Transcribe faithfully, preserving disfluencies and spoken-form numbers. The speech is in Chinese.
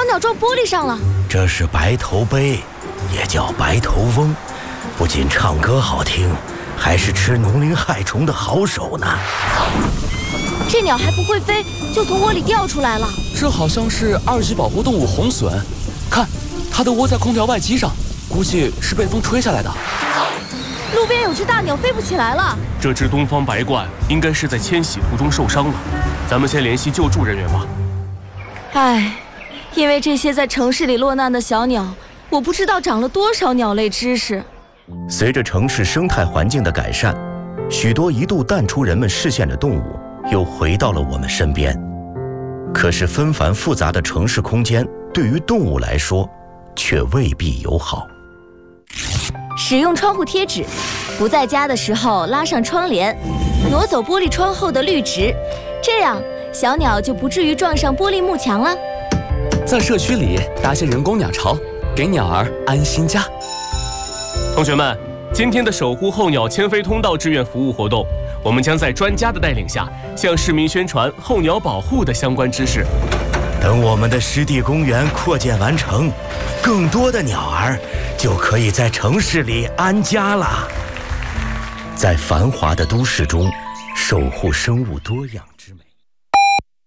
鸟撞玻璃上了。 这是白头鹎，也叫白头翁，不仅唱歌好听，还是吃农林害虫的好手呢。 这鸟还不会飞，就从窝里掉出来了。 这好像是二级保护动物红隼，看，它都窝在空调外机上，估计是被风吹下来的。 路边有只大鸟飞不起来了。 这只东方白鹳应该是在迁徙途中受伤了，咱们先联系救助人员吧。 唉，因为这些在城市里落难的小鸟，我不知道长了多少鸟类知识。 随着城市生态环境的改善，许多一度淡出人们视线的动物又回到了我们身边。可是纷繁复杂的城市空间对于动物来说却未必友好。 使用窗户贴纸，不在家的时候拉上窗帘，挪走玻璃窗后的绿植，这样小鸟就不至于撞上玻璃幕墙了。 在社区里搭些人工鸟巢，给鸟儿安心家。 同学们，今天的守护候鸟迁飞通道志愿服务活动，我们将在专家的带领下，向市民宣传候鸟保护的相关知识。 等我们的湿地公园扩建完成，更多的鸟儿就可以在城市里安家了。在繁华的都市中，守护生物多样。